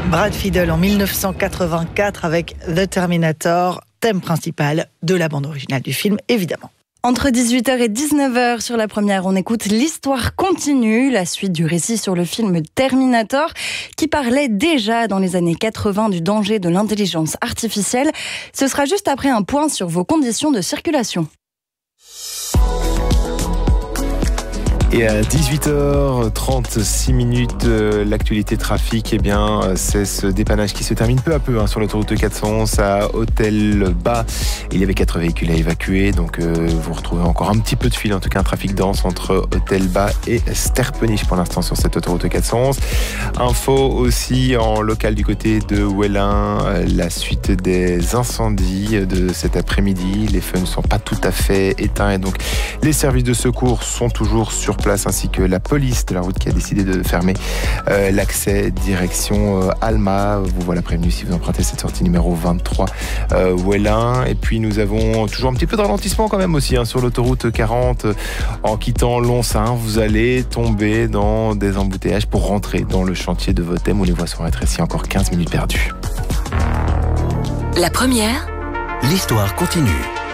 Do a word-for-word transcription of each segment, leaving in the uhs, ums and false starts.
Brad Fiedel en mille neuf cent quatre-vingt-quatre avec The Terminator, thème principal de la bande originale du film, évidemment. Entre dix-huit heures et dix-neuf heures sur la première, on écoute l'histoire continue, la suite du récit sur le film Terminator, qui parlait déjà dans les années quatre-vingts du danger de l'intelligence artificielle. Ce sera juste après un point sur vos conditions de circulation. Et à dix-huit heures trente-six minutes, euh, l'actualité trafic, eh bien, c'est ce dépannage qui se termine peu à peu hein, sur l'autoroute quatre cent onze à Hôtel-Bas. Il y avait quatre véhicules à évacuer, donc euh, vous retrouvez encore un petit peu de fil, en tout cas un trafic dense entre Hôtel-Bas et Sterpenich pour l'instant sur cette autoroute quatre cent onze. Info aussi en local du côté de Ouellin, euh, la suite des incendies de cet après-midi. Les feux ne sont pas tout à fait éteints et donc les services de secours sont toujours sur place, ainsi que la police de la route qui a décidé de fermer euh, l'accès direction euh, Alma. Vous voilà prévenu si vous empruntez cette sortie numéro vingt-trois euh, Ouellin. Et puis nous avons toujours un petit peu de ralentissement quand même aussi hein, sur l'autoroute quarante. En quittant Lons-Saint, vous allez tomber dans des embouteillages pour rentrer dans le chantier de Votem où les voies sont rétrécies. Encore quinze minutes perdues. La première, l'histoire continue.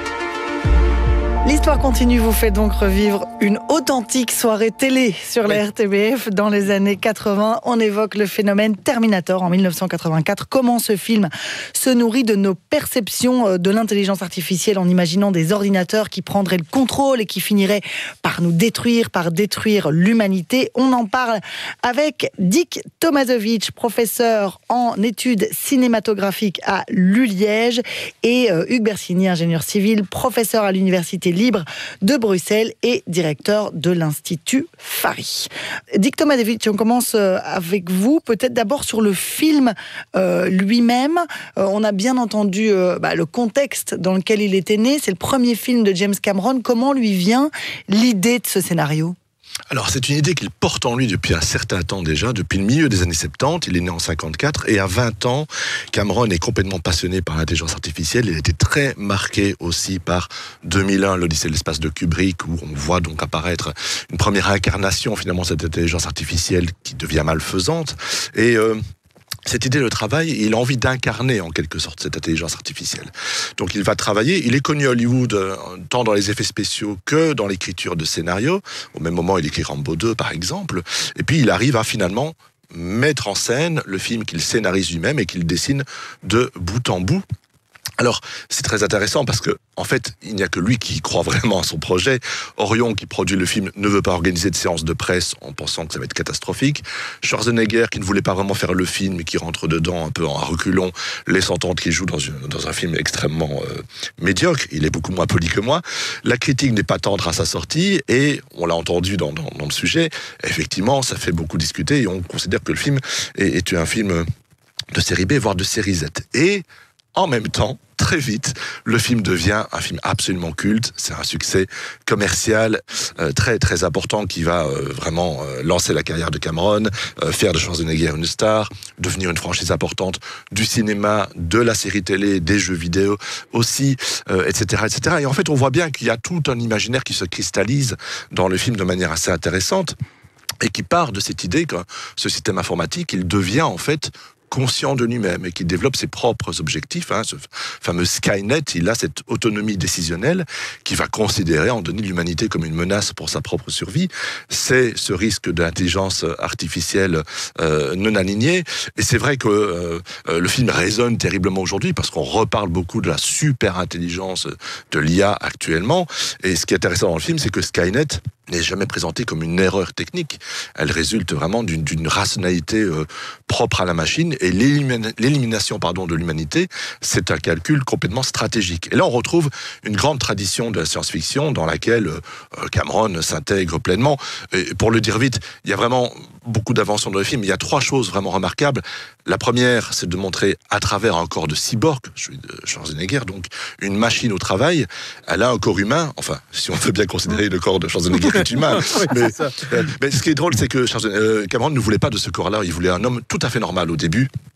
L'histoire continue vous fait donc revivre une authentique soirée télé sur la R T B F dans les années quatre-vingts. On évoque le phénomène Terminator en mille neuf cent quatre-vingt-quatre. Comment ce film se nourrit de nos perceptions de l'intelligence artificielle en imaginant des ordinateurs qui prendraient le contrôle et qui finiraient par nous détruire, par détruire l'humanité. On en parle avec Dick Tomaszowicz, professeur en études cinématographiques à l'U Liège, et Hugues Bersini, ingénieur civil, professeur à l'université libre de Bruxelles et directeur de l'Institut Fari. Dick Tomaszowicz, on commence avec vous, peut-être d'abord sur le film euh, lui-même. Euh, on a bien entendu euh, bah, le contexte dans lequel il était né. C'est le premier film de James Cameron. Comment lui vient l'idée de ce scénario ? Alors, c'est une idée qu'il porte en lui depuis un certain temps déjà, depuis le milieu des années soixante-dix. Il est né en cinquante-quatre et à vingt ans, Cameron est complètement passionné par l'intelligence artificielle. Il a été très marqué aussi par deux mille un, l'Odyssée de l'espace de Kubrick, où on voit donc apparaître une première incarnation finalement de cette intelligence artificielle qui devient malfaisante. Et euh, cette idée de travail, il a envie d'incarner en quelque sorte cette intelligence artificielle. Donc il va travailler, il est connu à Hollywood euh, tant dans les effets spéciaux que dans l'écriture de scénarios. Au même moment, il écrit Rambo deux par exemple. Et puis il arrive à finalement mettre en scène le film qu'il scénarise lui-même et qu'il dessine de bout en bout. Alors, c'est très intéressant parce que, en fait, il n'y a que lui qui croit vraiment à son projet. Orion, qui produit le film, ne veut pas organiser de séance de presse en pensant que ça va être catastrophique. Schwarzenegger, qui ne voulait pas vraiment faire le film, mais qui rentre dedans un peu en reculons, laisse entendre qu'il joue dans, une, dans un film extrêmement euh, médiocre. Il est beaucoup moins poli que moi. La critique n'est pas tendre à sa sortie et, on l'a entendu dans, dans, dans le sujet, effectivement, ça fait beaucoup discuter et on considère que le film est, est un film de série B, voire de série Z. Et, en même temps, très vite, le film devient un film absolument culte. C'est un succès commercial euh, très très important qui va euh, vraiment euh, lancer la carrière de Cameron, euh, faire de Schwarzenegger une star, devenir une franchise importante du cinéma, de la série télé, des jeux vidéo aussi, euh, et cetera, et cetera. Et en fait, on voit bien qu'il y a tout un imaginaire qui se cristallise dans le film de manière assez intéressante et qui part de cette idée que ce système informatique, il devient en fait conscient de lui-même et qui développe ses propres objectifs. Hein. Ce fameux Skynet, il a cette autonomie décisionnelle qui va considérer, en donner l'humanité comme une menace pour sa propre survie. C'est ce risque d'intelligence artificielle euh, non alignée. Et c'est vrai que euh, le film résonne terriblement aujourd'hui parce qu'on reparle beaucoup de la super intelligence de l'I A actuellement. Et ce qui est intéressant dans le film, c'est que Skynet n'est jamais présentée comme une erreur technique. Elle résulte vraiment d'une, d'une rationalité euh, propre à la machine et l'élimin- l'élimination pardon, de l'humanité, c'est un calcul complètement stratégique. Et là, on retrouve une grande tradition de la science-fiction dans laquelle euh, Cameron s'intègre pleinement. Et pour le dire vite, il y a vraiment beaucoup d'inventions dans le film. Il y a trois choses vraiment remarquables. La première, c'est de montrer à travers un corps de cyborg, celui de Schwarzenegger, donc une machine au travail. Elle a un corps humain, enfin, si on veut bien considérer le corps de Schwarzenegger est humain. Oui, mais, c'est ça. mais ce qui est drôle, c'est que Cameron ne voulait pas de ce corps-là. Il voulait un homme tout à fait normal au début.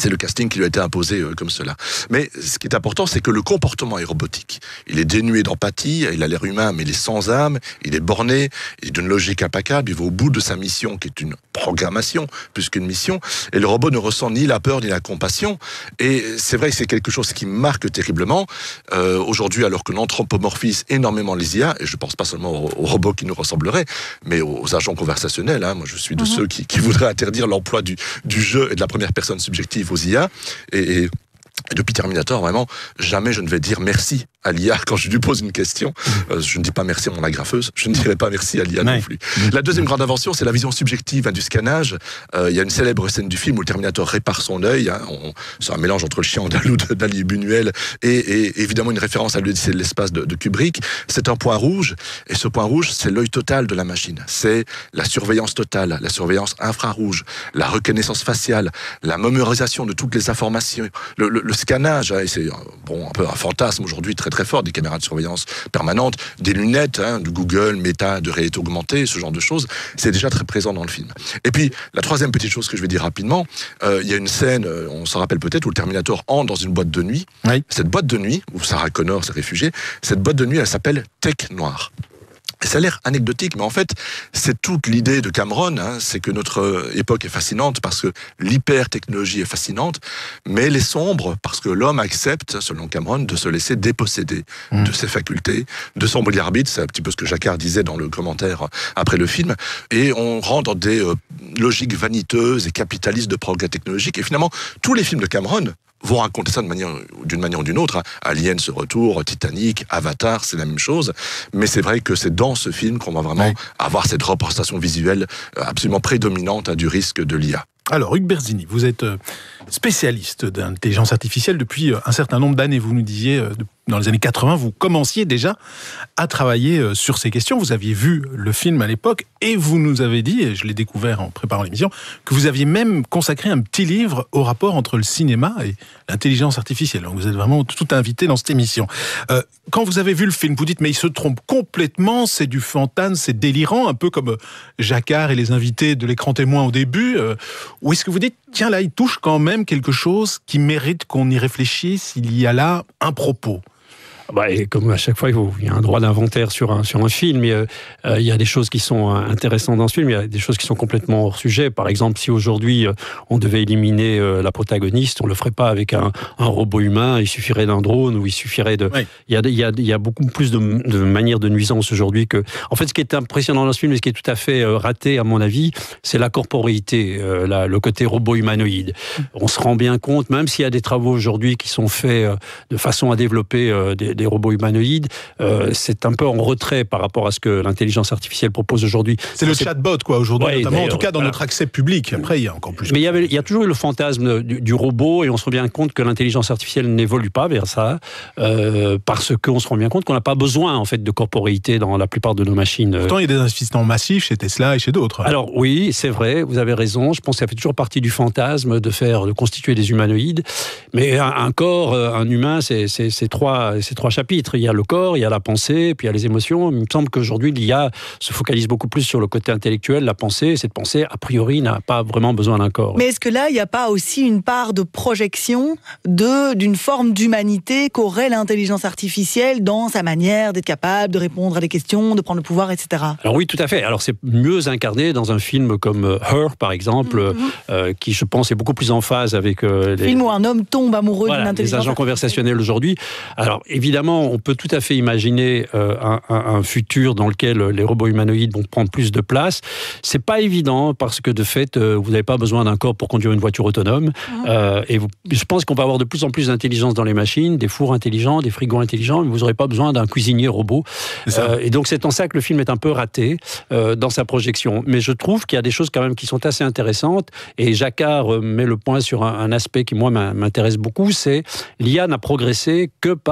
C'est le casting qui lui a été imposé euh, comme cela. Mais ce qui est important, c'est que le comportement est robotique. Il est dénué d'empathie, il a l'air humain, mais il est sans âme, il est borné, il est d'une logique impeccable, il va au bout de sa mission, qui est une programmation, plus qu'une mission, et le robot ne ressent ni la peur, ni la compassion. Et c'est vrai que c'est quelque chose qui marque terriblement. Euh, aujourd'hui, alors que l'anthropomorphise énormément les I A, et je ne pense pas seulement aux, aux robots qui nous ressembleraient, mais aux, aux agents conversationnels. Hein. Moi, je suis de mmh. ceux qui, qui voudraient interdire l'emploi du, du jeu et de la première personne subjective aux I A. Et, et, et depuis Terminator, vraiment, jamais je ne vais dire merci à l'I A quand je lui pose une question. Euh, je ne dis pas merci à mon agrafeuse, je ne dirai pas merci à l'I A non plus. La deuxième grande invention, c'est la vision subjective hein, du scannage. Euh, il y a une célèbre scène du film où le Terminator répare son œil. Hein, on, c'est un mélange entre le chien andalou d'Ali et Buñuel et, et évidemment une référence à l'Odyssée de l'espace de, de Kubrick. C'est un point rouge, et ce point rouge, c'est l'œil total de la machine. C'est la surveillance totale, la surveillance infrarouge, la reconnaissance faciale, la mémorisation de toutes les informations, le, le, le scannage. Hein, et c'est bon, un peu un fantasme aujourd'hui très très fort, des caméras de surveillance permanentes, des lunettes hein, de Google, Meta, de réalité augmentée, ce genre de choses, c'est déjà très présent dans le film. Et puis, la troisième petite chose que je vais dire rapidement, euh, il y a une scène, euh, on s'en rappelle peut-être, où le Terminator entre dans une boîte de nuit. Oui. Cette boîte de nuit, où Sarah Connor s'est réfugiée, cette boîte de nuit, elle s'appelle Tech Noir. Et ça a l'air anecdotique, mais en fait, c'est toute l'idée de Cameron, hein, c'est que notre époque est fascinante parce que l'hyper-technologie est fascinante, mais elle est sombre parce que l'homme accepte, selon Cameron, de se laisser déposséder mmh. de ses facultés, de son libre arbitre, c'est un petit peu ce que Jacquard disait dans le commentaire après le film, et on rentre dans des euh, logiques vaniteuses et capitalistes de progrès technologique, et finalement, tous les films de Cameron vont raconter ça de manière, d'une manière ou d'une autre. Hein. Alien, ce retour, Titanic, Avatar, c'est la même chose. Mais c'est vrai que c'est dans ce film qu'on va vraiment oui. avoir cette représentation visuelle absolument prédominante hein, du risque de l'I A. Alors, Hugues Berzini, vous êtes spécialiste d'intelligence artificielle depuis un certain nombre d'années. Vous nous disiez, dans les années quatre-vingts, vous commenciez déjà à travailler sur ces questions. Vous aviez vu le film à l'époque et vous nous avez dit, et je l'ai découvert en préparant l'émission, que vous aviez même consacré un petit livre au rapport entre le cinéma et l'intelligence artificielle. Donc vous êtes vraiment tout invité dans cette émission. Euh, quand vous avez vu le film, vous dites, mais il se trompe complètement, c'est du fantasme, c'est délirant, un peu comme Jacquard et les invités de l'écran témoin au début. Euh, ou est-ce que vous dites, tiens là, il touche quand même quelque chose qui mérite qu'on y réfléchisse, il y a là un propos? Bah, et comme à chaque fois, il, faut, il y a un droit d'inventaire sur un, sur un film. Et, euh, il y a des choses qui sont intéressantes dans ce film, il y a des choses qui sont complètement hors sujet. Par exemple, si aujourd'hui euh, on devait éliminer euh, la protagoniste, on ne le ferait pas avec un, un robot humain, il suffirait d'un drone ou il suffirait de... Oui. Il, y a, il, y a, il y a beaucoup plus de, de manières de nuisance aujourd'hui que... En fait, ce qui est impressionnant dans ce film et ce qui est tout à fait euh, raté, à mon avis, c'est la corporéité, euh, la, le côté robot humanoïde. On se rend bien compte, même s'il y a des travaux aujourd'hui qui sont faits euh, de façon à développer euh, des, des robots humanoïdes, euh, c'est un peu en retrait par rapport à ce que l'intelligence artificielle propose aujourd'hui. C'est le chatbot, quoi, aujourd'hui, ouais, notamment, en tout cas dans voilà. notre accès public. Après, il y a encore plus. Mais il y, avait, il y a toujours eu le fantasme du, du robot, et on se rend bien compte que l'intelligence artificielle n'évolue pas vers ça, euh, parce qu'on se rend bien compte qu'on n'a pas besoin, en fait, de corporéité dans la plupart de nos machines. Pourtant, il y a des investissements massifs chez Tesla et chez d'autres. Alors, oui, c'est vrai, vous avez raison. Je pense que ça fait toujours partie du fantasme de faire, de constituer des humanoïdes. Mais un, un corps, un humain, c'est, c'est, c'est, trois, c'est trois chapitres. Il y a le corps, il y a la pensée, puis il y a les émotions. Il me semble qu'aujourd'hui, l'I A se focalise beaucoup plus sur le côté intellectuel, la pensée. Et cette pensée, a priori, n'a pas vraiment besoin d'un corps. Mais est-ce que là, il n'y a pas aussi une part de projection de, d'une forme d'humanité qu'aurait l'intelligence artificielle dans sa manière d'être capable de répondre à des questions, de prendre le pouvoir, et cetera? Alors oui, tout à fait. Alors c'est mieux incarné dans un film comme Her, par exemple, mm-hmm. euh, qui, je pense, est beaucoup plus en phase avec... Euh, les... film où un homme tombe amoureux voilà, d'une intelligence les agents conversationnels aujourd'hui. Alors évidemment, on peut tout à fait imaginer euh, un, un, un futur dans lequel les robots humanoïdes vont prendre plus de place. C'est pas évident parce que de fait, euh, vous n'avez pas besoin d'un corps pour conduire une voiture autonome. Mmh. Euh, et vous, je pense qu'on va avoir de plus en plus d'intelligence dans les machines, des fours intelligents, des frigos intelligents, mais vous n'aurez pas besoin d'un cuisinier robot. Euh, et donc c'est en ça que le film est un peu raté euh, dans sa projection. Mais je trouve qu'il y a des choses quand même qui sont assez intéressantes. Et Jacquard euh, met le point sur un, un aspect qui moi m'intéresse beaucoup, c'est l'I A n'a progressé que par une volonté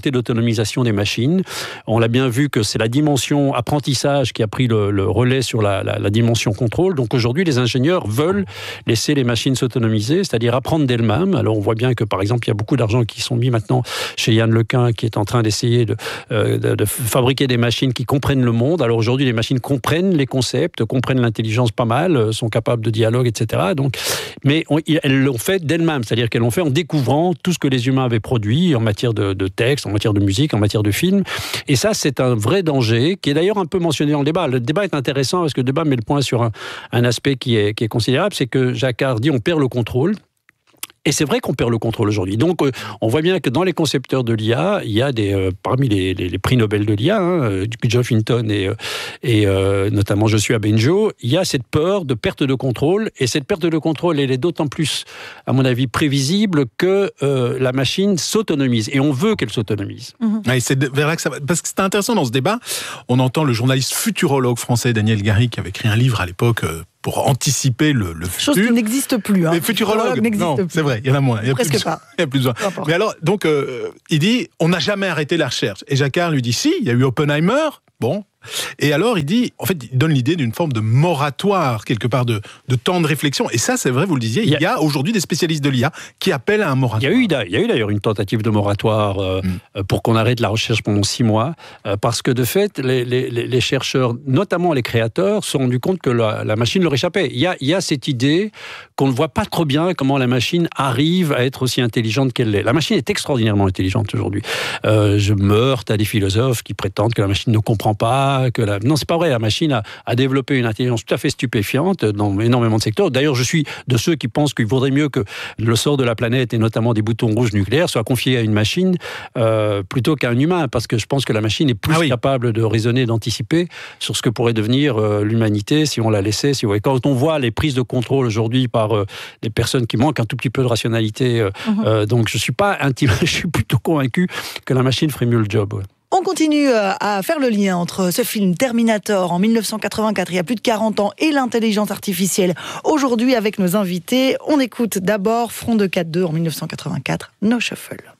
volonté d'autonomisation des machines. On l'a bien vu que c'est la dimension apprentissage qui a pris le, le relais sur la, la, la dimension contrôle. Donc aujourd'hui, les ingénieurs veulent laisser les machines s'autonomiser, c'est-à-dire apprendre d'elles-mêmes. Alors on voit bien que par exemple, il y a beaucoup d'argent qui sont mis maintenant chez Yann Lequin, qui est en train d'essayer de, euh, de, de fabriquer des machines qui comprennent le monde. Alors aujourd'hui, les machines comprennent les concepts, comprennent l'intelligence pas mal, sont capables de dialogue, et cetera. Donc, mais on, elles l'ont fait d'elles-mêmes, c'est-à-dire qu'elles l'ont fait en découvrant tout ce que les humains avaient produit en matière de, de texte, en matière de musique, en matière de film. Et ça, c'est un vrai danger, qui est d'ailleurs un peu mentionné dans le débat. Le débat est intéressant parce que le débat met le point sur un, un aspect qui est, qui est considérable, c'est que Jacquard dit on perd le contrôle. Et c'est vrai qu'on perd le contrôle aujourd'hui. Donc, euh, on voit bien que dans les concepteurs de l'I A, il y a des, euh, parmi les, les, les prix Nobel de l'I A, hein, Geoff Hinton et, euh, et euh, notamment Joshua Bengio, il y a cette peur de perte de contrôle. Et cette perte de contrôle, elle est d'autant plus, à mon avis, prévisible que euh, la machine s'autonomise. Et on veut qu'elle s'autonomise. Mmh. Et c'est vers là que ça va. Parce que c'est intéressant dans ce débat. On entend le journaliste futurologue français Daniel Garry, qui avait écrit un livre à l'époque euh, pour anticiper le, le futur. Chose qui n'existe plus. Hein. Les futurologues, non, plus. C'est vrai, il y en a moins. Il y a Presque plus, pas. Il y a plus besoin. Mais alors, donc, euh, il dit, on n'a jamais arrêté la recherche. Et Jacquard lui dit, si, il y a eu Oppenheimer, bon. Et alors, il dit, en fait, il donne l'idée d'une forme de moratoire, quelque part, de, de temps de réflexion. Et ça, c'est vrai, vous le disiez, il y a, il y a aujourd'hui des spécialistes de l'I A qui appellent à un moratoire. Il y a eu, il y a eu d'ailleurs une tentative de moratoire euh, mm. pour qu'on arrête la recherche pendant six mois, euh, parce que de fait, les, les, les chercheurs, notamment les créateurs, se sont rendus compte que la, la machine leur échappait. Il y a, il y a cette idée qu'on ne voit pas trop bien comment la machine arrive à être aussi intelligente qu'elle l'est. La machine est extraordinairement intelligente aujourd'hui. Euh, je me heurte à des philosophes qui prétendent que la machine ne comprend pas, que la... Non, c'est pas vrai. La machine a, a développé une intelligence tout à fait stupéfiante dans énormément de secteurs. D'ailleurs, je suis de ceux qui pensent qu'il vaudrait mieux que le sort de la planète, et notamment des boutons rouges nucléaires, soit confié à une machine euh, plutôt qu'à un humain, parce que je pense que la machine est plus ah oui. capable de raisonner, d'anticiper sur ce que pourrait devenir euh, l'humanité si on la laissait. Si on... Et quand on voit les prises de contrôle aujourd'hui par euh, des personnes qui manquent un tout petit peu de rationalité, euh, mm-hmm. euh, donc je suis pas intime, je suis plutôt convaincu que la machine ferait mieux le job. Ouais. On continue à faire le lien entre ce film Terminator en mille neuf cent quatre-vingt-quatre, il y a plus de quarante ans, et l'intelligence artificielle aujourd'hui avec nos invités. On écoute d'abord Front de quatre deux en mille neuf cent quatre-vingt-quatre, No Shuffle.